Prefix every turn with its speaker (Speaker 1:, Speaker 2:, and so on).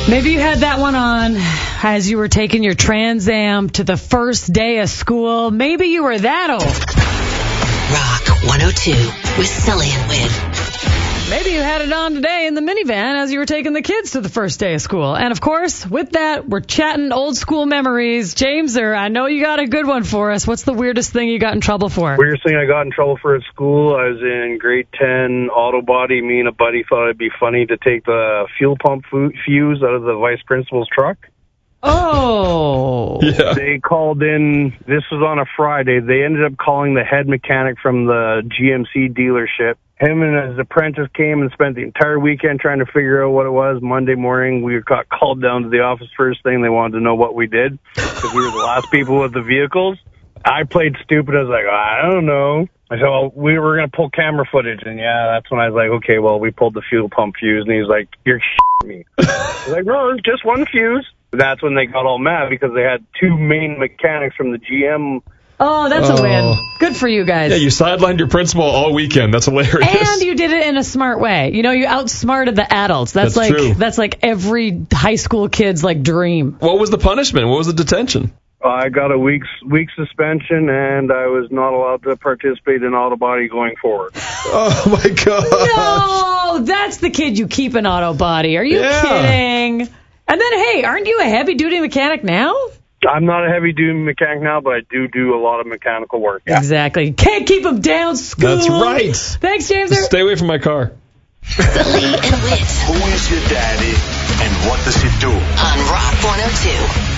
Speaker 1: Maybe you had that one on as you were taking your Trans Am to the first day of school. Maybe you were that old.
Speaker 2: Rock 102 with Sully and Win.
Speaker 1: Maybe you had it on today in the minivan as you were taking the kids to the first day of school. And, of course, with that, we're chatting old school memories. Jameser, I know you got a good one for us. What's the weirdest thing you got in trouble for?
Speaker 3: Weirdest thing I got in trouble for at school, I was in grade 10 auto body. Me and a buddy thought it'd be funny to take the fuel pump fuse out of the vice principal's truck.
Speaker 1: Oh.
Speaker 4: Yeah.
Speaker 3: They called in, this was on a Friday, they ended up calling the head mechanic from the GMC dealership. Him and his apprentice came and spent the entire weekend trying to figure out what it was. Monday morning, we got called down to the office. First thing, they wanted to know what we did because we were the last people with the vehicles. I played stupid. I was like, I don't know. I said, well, we were going to pull camera footage. And, yeah, that's when I was like, okay, well, we pulled the fuel pump fuse. And he's like, you're shitting me. I was like, no, it's just one fuse. And that's when they got all mad because they had two main mechanics from the GM.
Speaker 1: Oh, that's a win. Good for you guys.
Speaker 4: Yeah, you sidelined your principal all weekend. That's hilarious.
Speaker 1: And you did it in a smart way. You know, you outsmarted the adults. That's like
Speaker 4: true.
Speaker 1: That's like every high school kid's like dream.
Speaker 4: What was the punishment? What was the detention?
Speaker 3: I got a week's suspension, and I was not allowed to participate in auto body going forward.
Speaker 4: Oh, my God.
Speaker 1: No, that's the kid you keep in auto body. Are you
Speaker 4: Yeah.
Speaker 1: kidding? And then, hey, aren't you a heavy-duty mechanic now?
Speaker 3: I'm not a heavy-duty mechanic now, but I do a lot of mechanical work. Yeah.
Speaker 1: Exactly. Can't keep them down, school.
Speaker 4: That's right.
Speaker 1: Thanks, Jameser.
Speaker 4: Stay away from my car.
Speaker 2: Sully and Win
Speaker 5: Who is your daddy and what does he do?
Speaker 2: on Rock 102.